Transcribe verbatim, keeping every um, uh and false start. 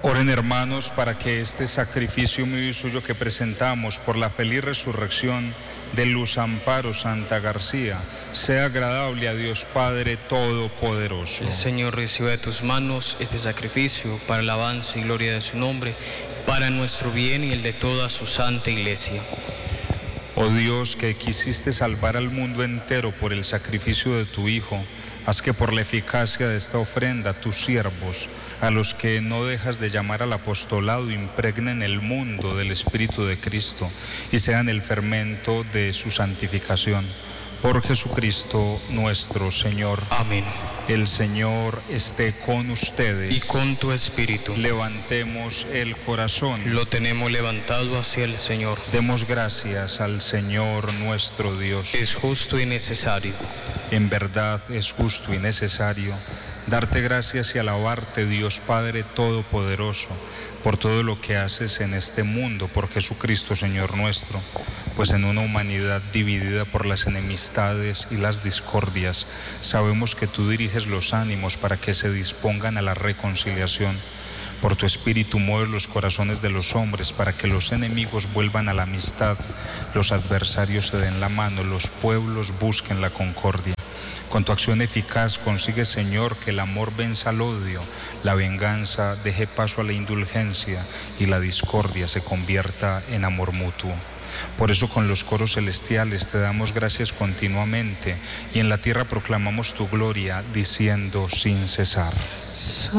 Oren, hermanos, para que este sacrificio mío y suyo que presentamos por la feliz resurrección de Luz Amparo Santa García sea agradable a Dios Padre Todopoderoso. El Señor reciba de tus manos este sacrificio para alabanza y gloria de su nombre, para nuestro bien y el de toda su santa Iglesia. Oh Dios, que quisiste salvar al mundo entero por el sacrificio de tu Hijo, haz que por la eficacia de esta ofrenda tus siervos, a los que no dejas de llamar al apostolado, impregnen el mundo del Espíritu de Cristo y sean el fermento de su santificación. Por Jesucristo nuestro Señor. Amén. El Señor esté con ustedes. Y con tu espíritu. Levantemos el corazón. Lo tenemos levantado hacia el Señor. Demos gracias al Señor nuestro Dios. Es justo y necesario. En verdad es justo y necesario darte gracias y alabarte, Dios Padre Todopoderoso, por todo lo que haces en este mundo, por Jesucristo Señor nuestro, pues en una humanidad dividida por las enemistades y las discordias, sabemos que tú diriges los ánimos para que se dispongan a la reconciliación. Por tu Espíritu mueves los corazones de los hombres para que los enemigos vuelvan a la amistad, los adversarios se den la mano, los pueblos busquen la concordia. Con tu acción eficaz consigue, Señor, que el amor venza al odio, la venganza deje paso a la indulgencia y la discordia se convierta en amor mutuo. Por eso con los coros celestiales te damos gracias continuamente y en la tierra proclamamos tu gloria diciendo sin cesar.